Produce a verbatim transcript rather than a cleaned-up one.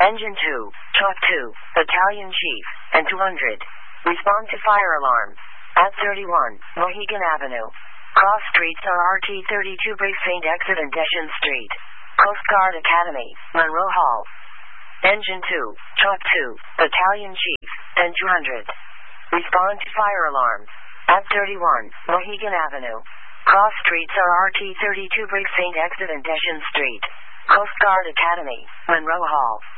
Engine two, Chalk two, Battalion Chief, and two hundred. Respond to fire alarm. At thirty-one, Mohegan Avenue. Cross streets are R T thirty-two Brick Saint Exit and Deschen Street. Coast Guard Academy, Monroe Hall. Engine two, Chalk two, Battalion Chief, and two hundred. Respond to fire alarm. At thirty-one, Mohegan Avenue. Cross streets are R T thirty-two Brick Saint Exit and Deschen Street. Coast Guard Academy, Monroe Hall.